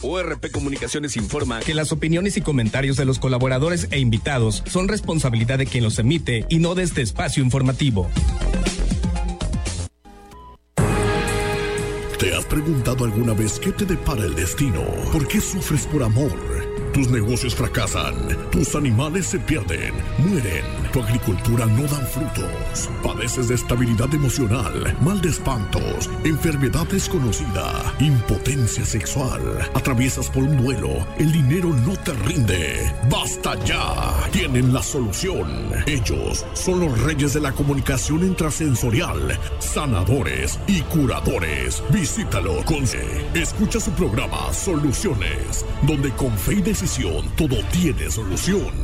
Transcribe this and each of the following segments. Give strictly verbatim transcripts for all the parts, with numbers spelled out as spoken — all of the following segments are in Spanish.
O R P Comunicaciones informa que las opiniones y comentarios de los colaboradores e invitados son responsabilidad de quien los emite y no de este espacio informativo. ¿Te has preguntado alguna vez qué te depara el destino? ¿Por qué sufres por amor? Tus negocios fracasan, tus animales se pierden, mueren, tu agricultura no dan frutos, padeces de estabilidad emocional, mal de espantos, enfermedad desconocida, impotencia sexual, atraviesas por un duelo, el dinero no te rinde. ¡Basta ya! Tienen la solución. Ellos son los reyes de la comunicación intrasensorial, sanadores y curadores. Visítalo con Escucha su programa Soluciones, donde con fe y todo tiene solución.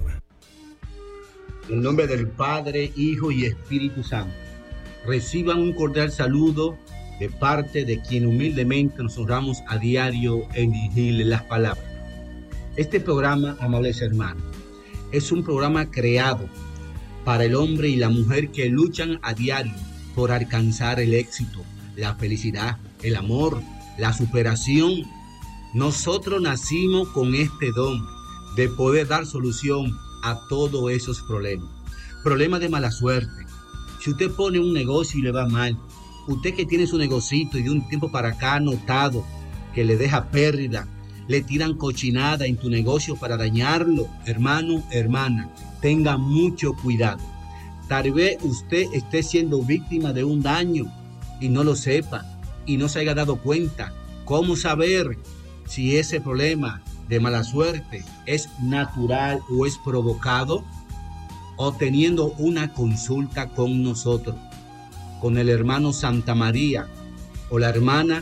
En nombre del Padre, Hijo y Espíritu Santo, reciban un cordial saludo de parte de quien humildemente nos honramos a diario en dirigirle las palabras. Este programa, amables hermanos, es un programa creado para el hombre y la mujer que luchan a diario por alcanzar el éxito, la felicidad, el amor, la superación. Nosotros nacimos con este don de poder dar solución a todos esos problemas. Problemas de mala suerte. Si usted pone un negocio y le va mal, usted que tiene su negocito y de un tiempo para acá ha notado que le deja pérdida, le tiran cochinada en tu negocio para dañarlo, hermano, hermana, tenga mucho cuidado. Tal vez usted esté siendo víctima de un daño y no lo sepa y no se haya dado cuenta. ¿Cómo saber si ese problema de mala suerte es natural o es provocado? O teniendo una consulta con nosotros, con el hermano Santa María o la hermana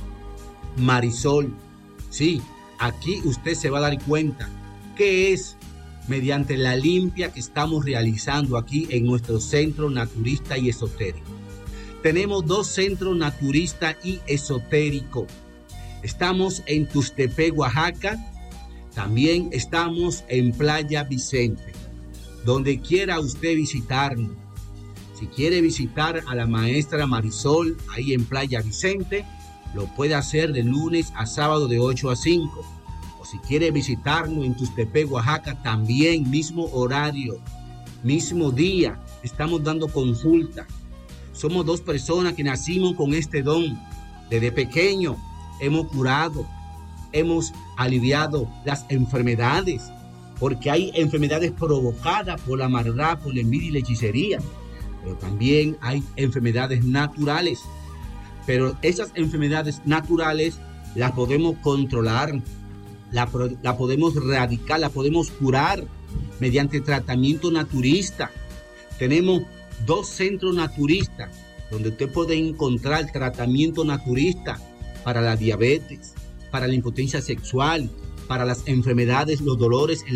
Marisol. Sí, aquí usted se va a dar cuenta que es mediante la limpia que estamos realizando aquí en nuestro centro naturista y esotérico. Tenemos dos centros naturista y esotérico. Estamos en Tuxtepec, Oaxaca. También estamos en Playa Vicente. Donde quiera usted visitarnos. Si quiere visitar a la maestra Marisol ahí en Playa Vicente, lo puede hacer de lunes a sábado de ocho a cinco. O si quiere visitarnos en Tuxtepec, Oaxaca, también mismo horario, mismo día. Estamos dando consulta. Somos dos personas que nacimos con este don. Desde pequeño hemos curado, hemos aliviado las enfermedades, porque hay enfermedades provocadas por la maldad, por la envidia y la hechicería, pero también hay enfermedades naturales. Pero esas enfermedades naturales las podemos controlar, la, la podemos erradicar, la podemos curar mediante tratamiento naturista. Tenemos dos centros naturistas donde usted puede encontrar tratamiento naturista para la diabetes, para la impotencia sexual, para las enfermedades, los dolores, el